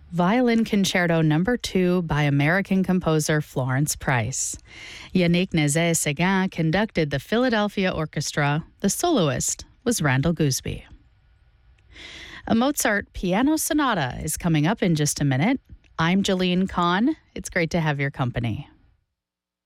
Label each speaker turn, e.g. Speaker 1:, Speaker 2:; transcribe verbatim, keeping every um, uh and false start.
Speaker 1: Violin Concerto Number two by American composer Florence Price. Yannick Nézet-Séguin conducted the Philadelphia Orchestra. The soloist was Randall Gooseby. A Mozart piano sonata is coming up in just a minute. I'm Jolene Kahn. It's great to have your company.